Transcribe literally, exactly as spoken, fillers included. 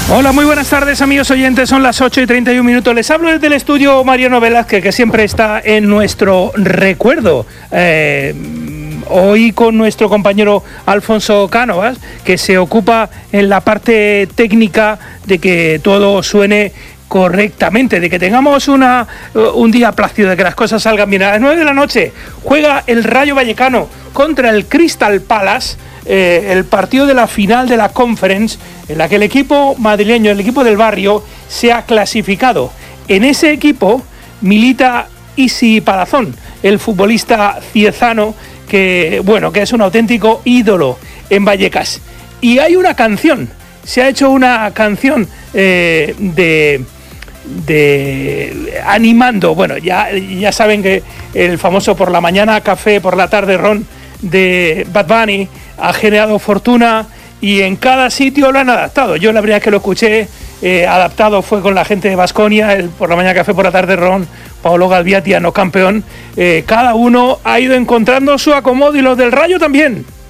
Hola, muy buenas tardes, amigos oyentes. Son las ocho y treinta y un minutos. Les hablo desde el estudio Mariano Velázquez, que siempre está en nuestro recuerdo. Eh, hoy con nuestro compañero Alfonso Cánovas, que se ocupa en la parte técnica de que todo suene correctamente, de que tengamos una, un día plácido, de que las cosas salgan bien. A las nueve de la noche juega el Rayo Vallecano contra el Crystal Palace, eh, el partido de la final de la Conference, en la que el equipo madrileño, el equipo del barrio, se ha clasificado. En ese equipo milita Isi Palazón, el futbolista ciezano, que, bueno, que es un auténtico ídolo en Vallecas. Y hay una canción, se ha hecho una canción eh, de... de animando, bueno, ya, ya saben que el famoso por la mañana café, por la tarde ron de Bad Bunny ha generado fortuna y en cada sitio lo han adaptado. Yo la primera vez que lo escuché eh, adaptado fue con la gente de Baskonia, el por la mañana café, por la tarde ron, Paolo Galviati, no campeón. Eh, cada uno ha ido encontrando su acomodo y los del Rayo también.